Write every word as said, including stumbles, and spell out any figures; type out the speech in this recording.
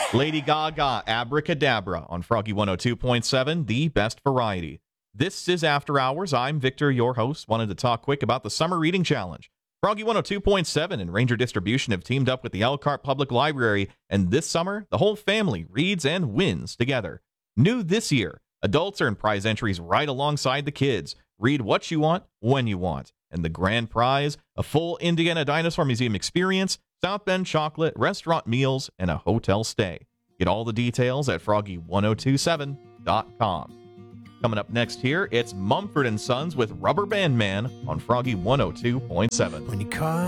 Lady Gaga, Abracadabra on Froggy one oh two point seven, the best variety. This is After Hours. I'm Victor, your host. Wanted to talk quick about the Summer Reading Challenge. Froggy one oh two point seven and Ranger Distribution have teamed up with the Elkhart Public Library, and this summer, the whole family reads and wins together. New this year, adults earn prize entries right alongside the kids. Read what you want, when you want. And the grand prize, a full Indiana Dinosaur Museum experience, South Bend chocolate, restaurant meals, and a hotel stay. Get all the details at froggy ten twenty-seven dot com. Coming up next here, it's Mumford and Sons with Rubber Band Man on Froggy one oh two point seven. When you call